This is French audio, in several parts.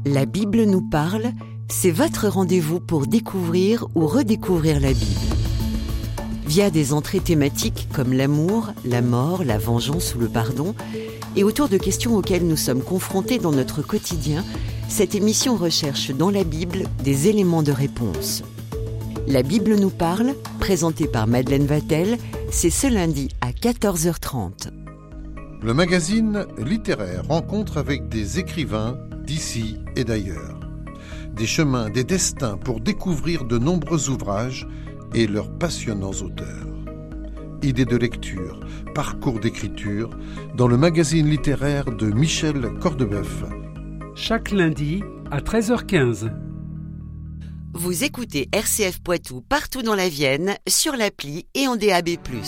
La Bible nous parle, c'est votre rendez-vous pour découvrir ou redécouvrir la Bible. Via des entrées thématiques comme l'amour, la mort, la vengeance ou le pardon, et autour de questions auxquelles nous sommes confrontés dans notre quotidien, cette émission recherche dans la Bible des éléments de réponse. La Bible nous parle, présentée par Madeleine Vatel, c'est ce lundi à 14h30. Le magazine littéraire rencontre avec des écrivains d'ici et d'ailleurs. Des chemins, des destins pour découvrir de nombreux ouvrages et leurs passionnants auteurs. Idées de lecture, parcours d'écriture, dans le magazine littéraire de Michel Cordebeuf. Chaque lundi à 13h15. Vous écoutez RCF Poitou partout dans la Vienne, sur l'appli et en DAB+.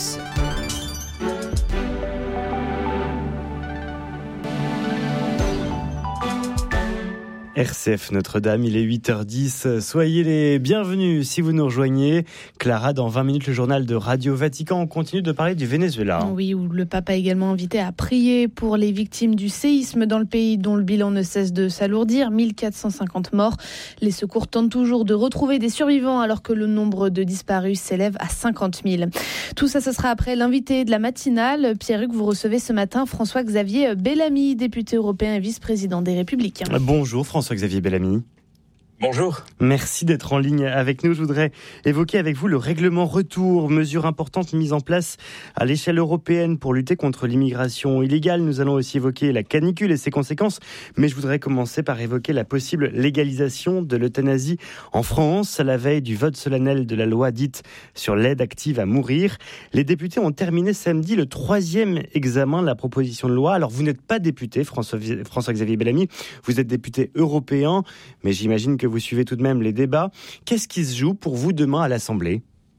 RCF Notre-Dame, il est 8h10. Soyez les bienvenus si vous nous rejoignez. Clara, dans 20 minutes, le journal de Radio Vatican. On continue de parler du Venezuela. Oui, où le pape a également invité à prier pour les victimes du séisme dans le pays dont le bilan ne cesse de s'alourdir. 1450 morts. Les secours tentent toujours de retrouver des survivants alors que le nombre de disparus s'élève à 50 000. Tout ça, ce sera après l'invité de la matinale. Pierre-Hugues, vous recevez ce matin François-Xavier Bellamy, député européen et vice-président des Républicains. Bonjour François-Xavier Bellamy. Bonjour. Merci d'être en ligne avec nous. Je voudrais évoquer avec vous le règlement retour, mesure importante mise en place à l'échelle européenne pour lutter contre l'immigration illégale. Nous allons aussi évoquer la canicule et ses conséquences, mais je voudrais commencer par évoquer la possible légalisation de l'euthanasie en France, à la veille du vote solennel de la loi dite sur l'aide active à mourir. Les députés ont terminé samedi le 3e examen de la proposition de loi. Alors vous n'êtes pas député, François-Xavier Bellamy, vous êtes député européen, mais j'imagine que vous suivez tout de même les débats. Qu'est-ce qui se joue pour vous demain à l'Assemblée ?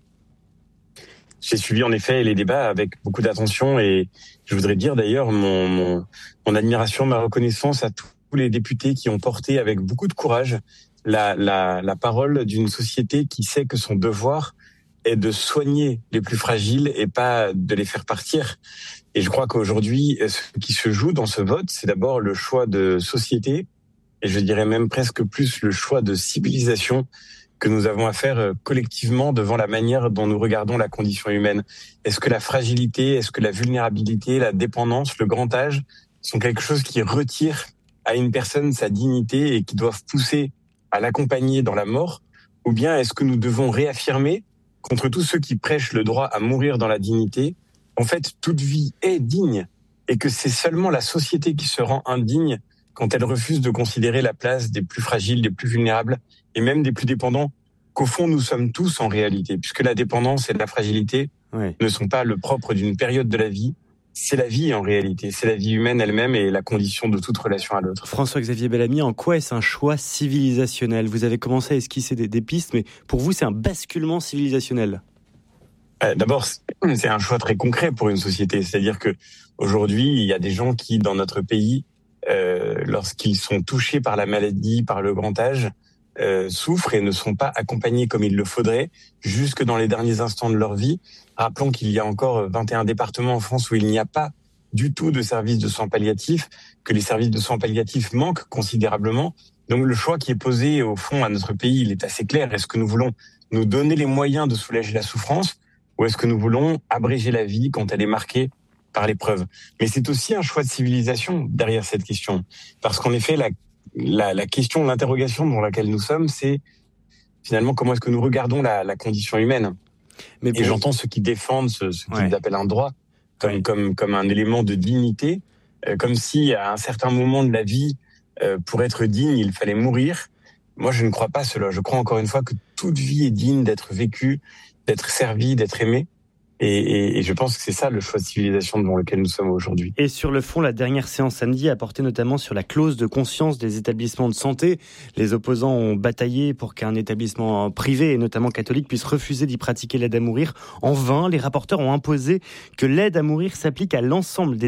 J'ai suivi en effet les débats avec beaucoup d'attention et je voudrais dire d'ailleurs mon admiration, ma reconnaissance à tous les députés qui ont porté avec beaucoup de courage la parole d'une société qui sait que son devoir est de soigner les plus fragiles et pas de les faire partir. Et je crois qu'aujourd'hui, ce qui se joue dans ce vote, c'est d'abord le choix de société, et je dirais même presque plus le choix de civilisation que nous avons à faire collectivement devant la manière dont nous regardons la condition humaine. Est-ce que la fragilité, est-ce que la vulnérabilité, la dépendance, le grand âge sont quelque chose qui retire à une personne sa dignité et qui doivent pousser à l'accompagner dans la mort? Ou bien est-ce que nous devons réaffirmer contre tous ceux qui prêchent le droit à mourir dans la dignité, en fait, toute vie est digne et que c'est seulement la société qui se rend indigne quand elle refuse de considérer la place des plus fragiles, des plus vulnérables et même des plus dépendants, qu'au fond nous sommes tous en réalité, puisque la dépendance et la fragilité ne sont pas le propre d'une période de la vie, c'est la vie en réalité, c'est la vie humaine elle-même et la condition de toute relation à l'autre. François-Xavier Bellamy, en quoi est-ce un choix civilisationnel ? Vous avez commencé à esquisser des pistes, mais pour vous c'est un basculement civilisationnel. D'abord, c'est un choix très concret pour une société, c'est-à-dire que aujourd'hui il y a des gens qui dans notre pays lorsqu'ils sont touchés par la maladie, par le grand âge, souffrent et ne sont pas accompagnés comme il le faudrait jusque dans les derniers instants de leur vie. Rappelons qu'il y a encore 21 départements en France où il n'y a pas du tout de services de soins palliatifs, que les services de soins palliatifs manquent considérablement. Donc le choix qui est posé au fond à notre pays, il est assez clair. Est-ce que nous voulons nous donner les moyens de soulager la souffrance ou est-ce que nous voulons abréger la vie quand elle est marquée par l'épreuve? Mais c'est aussi un choix de civilisation derrière cette question. Parce qu'en effet, la question, l'interrogation dans laquelle nous sommes, c'est finalement comment est-ce que nous regardons la condition humaine. Et j'entends ceux qui défendent ce qu'ils appellent un droit comme un élément de dignité, comme si à un certain moment de la vie, pour être digne, il fallait mourir. Moi, je ne crois pas cela. Je crois encore une fois que toute vie est digne d'être vécue, d'être servie, d'être aimée. Et je pense que c'est ça le choix de civilisation devant lequel nous sommes aujourd'hui. Et sur le fond, la dernière séance samedi a porté notamment sur la clause de conscience des établissements de santé. Les opposants ont bataillé pour qu'un établissement privé, et notamment catholique, puisse refuser d'y pratiquer l'aide à mourir. En vain, les rapporteurs ont imposé que l'aide à mourir s'applique à l'ensemble des